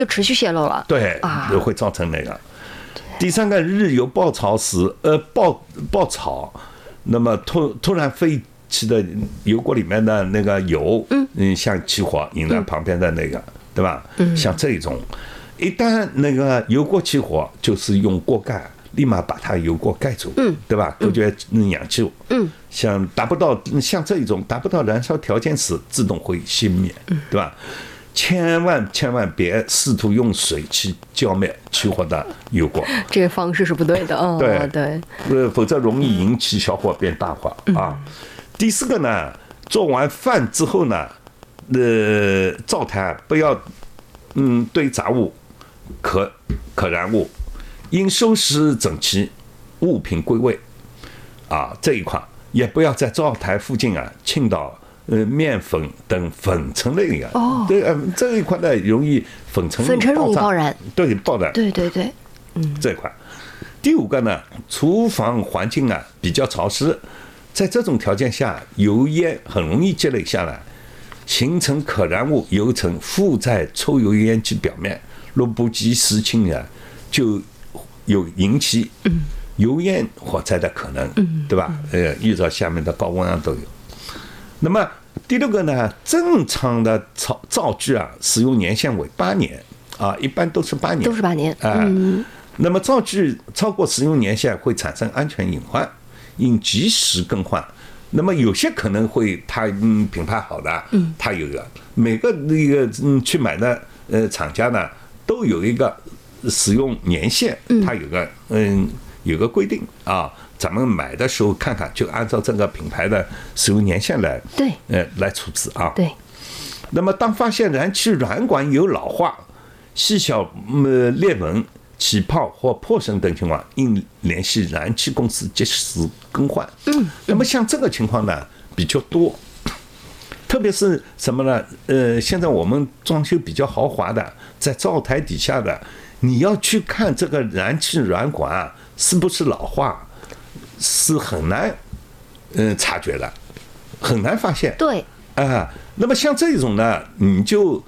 就持续泄漏了。 对会造成那个。第三个，日油爆炒时，爆炒，那么突然飞起的油锅里面的那个油，像起火引燃旁边的那个，对吧？像这种，一旦那个油锅起火，就是用锅盖立马把它油锅盖住，对吧？隔绝氧气，像这一种达不到燃烧条件时，自动会熄灭，对吧？千万别试图用水去浇灭起火的油锅， 这个方式是不对的。 对，否则容易引起小火变大火啊。第四个呢，做完饭之后呢，灶台不要堆杂物、可燃物，应收拾整齐，物品归位啊。这一块也不要在灶台附近倾倒面粉等粉尘类的。这一块呢容易粉尘容易爆燃。 对，爆燃。 对， 这一块。第五个呢，厨房环境比较潮湿，在这种条件下，油烟很容易积累下来，形成可燃物油层附在抽油烟机表面，若不及时清理，就有引起油烟火灾的可能，对吧？遇到下面的高温都有。那么第六个呢，正常的灶具使用年限为8年一般都是8年。那么灶具超过使用年限会产生安全隐患，应及时更换。那么有些可能会它品牌好的，它有个每个那个去买的厂家呢都有一个使用年限，它有个规定咱们买的时候看看，就按照这个品牌的使用年限来处置对。 那么当发现燃气软管有老化、细小裂纹、起泡或破损等情况，应联系燃气公司及时更换。那么像这个情况呢比较多，特别是什么呢？现在我们装修比较豪华的，在灶台底下的，你要去看这个燃气软管是不是老化，是很难察觉的，很难发现。 对那么像这种呢，你就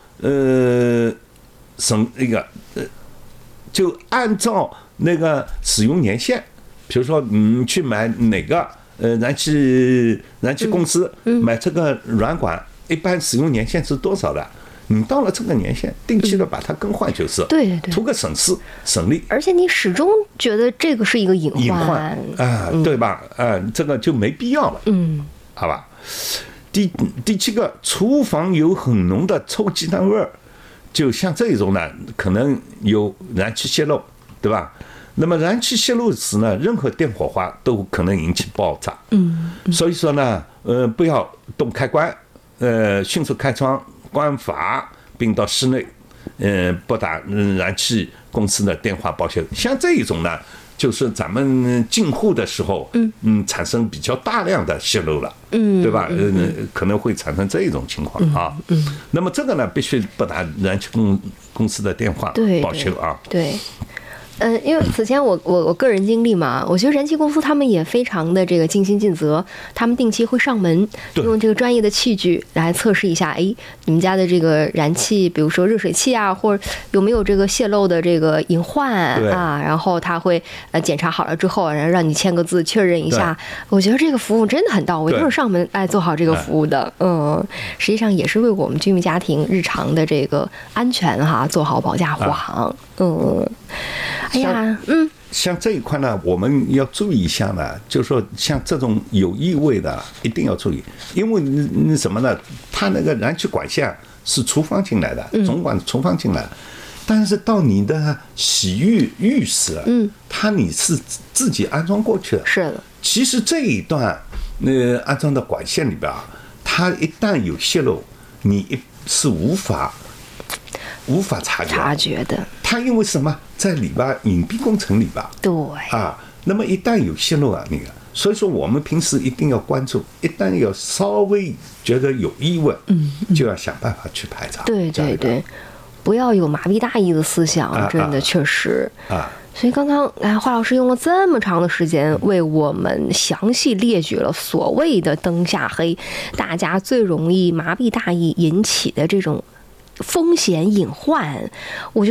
就按照那个使用年限，比如说你去买哪个燃气公司买这个软管，一般使用年限是多少的？你到了这个年限，定期的把它更换就是， 对， 图个省事省力。 而且你始终觉得这个是一个隐患对吧？这个就没必要了。好吧。第7个，厨房有很浓的臭鸡蛋味儿，就像这种呢，可能有燃气泄漏，对吧？那么燃气泄漏时呢，任何电火花都可能引起爆炸。所以说呢，不要动开关，迅速开窗关阀，并到室内，拨打燃气公司的电话报修。像这一种呢，就是咱们进户的时候，产生比较大量的泄漏了，对吧？可能会产生这种情况那么这个呢，必须拨打燃气公司的电话报修对。因为此前我个人经历嘛，我觉得燃气公司他们也非常的这个尽心尽责，他们定期会上门用这个专业的器具来测试一下，你们家的这个燃气，比如说热水器或者有没有这个泄漏的这个隐患然后他会检查好了之后，然后让你签个字确认一下。我觉得这个服务真的很到位，都是上门来做好这个服务的。实际上也是为我们居民家庭日常的这个安全做好保驾护航。 像这一块呢，我们要注意一下呢，就是说像这种有异味的一定要注意，因为你什么呢？它那个燃气管线是厨房进来的，总管厨房进来，但是到你的洗浴室，你是自己安装过去的。 是的。 其实这一段安装的管线里边，它一旦有泄漏，你是无法察觉的。它因为什么，在里边隐蔽工程里边， 对那么一旦有泄漏所以说我们平时一定要关注，一旦要稍微觉得有疑问，就要想办法去排查。 对，不要有麻痹大意的思想，真的确实所以刚刚华老师用了这么长的时间为我们详细列举了所谓的灯下黑，大家最容易麻痹大意引起的这种风险隐患，我觉得